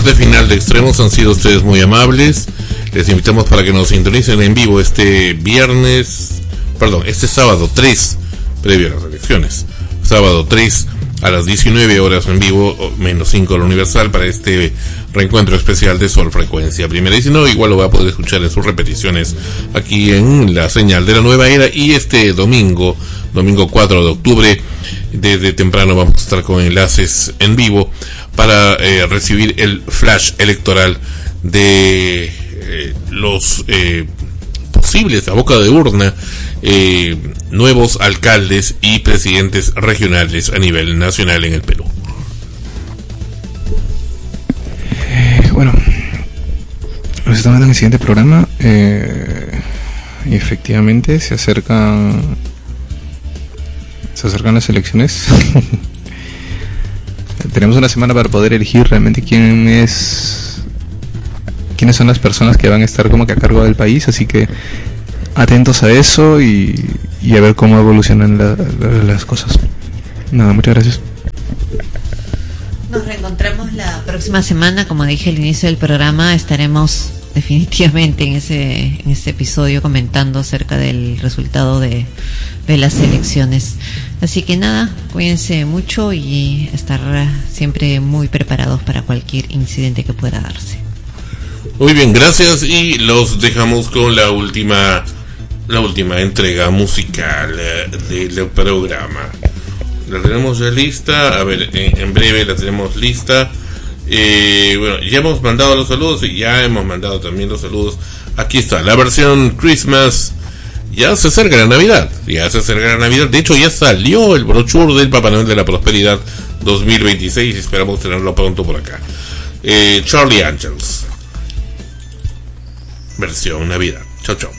parte final de Extremos. Han sido ustedes muy amables. Les invitamos para que nos sintonicen en vivo este sábado 3, previo a las elecciones. Sábado 3 a las 19 horas en vivo, menos 5 la Universal, para este reencuentro especial de Sol Frecuencia Primera. Y si no, igual lo va a poder escuchar en sus repeticiones aquí en la señal de la nueva era. Y este domingo 4 de octubre, desde temprano vamos a estar con enlaces en vivo para recibir el flash electoral de los posibles a boca de urna nuevos alcaldes y presidentes regionales a nivel nacional en el Perú. Bueno, nos estamos en el siguiente programa. Y efectivamente se acercan las elecciones. Tenemos una semana para poder elegir realmente quiénes son las personas que van a estar como que a cargo del país, así que atentos a eso y a ver cómo evolucionan las cosas. Nada, muchas gracias. Nos reencontramos la próxima semana. Como dije al inicio del programa, estaremos definitivamente en ese episodio comentando acerca del resultado de las elecciones. Así que nada, cuídense mucho y estar siempre muy preparados para cualquier incidente que pueda darse. Muy bien, gracias, y los dejamos con la última entrega musical del programa. La tenemos ya lista, a ver, en breve la tenemos lista. Bueno, ya hemos mandado los saludos y ya hemos mandado también los saludos. Aquí está, la versión Christmas. Ya se acerca la Navidad. De hecho, ya salió el brochure del Papá Noel de la Prosperidad 2026. Esperamos tenerlo pronto por acá. Charlie Angels, versión Navidad. Chau, chau.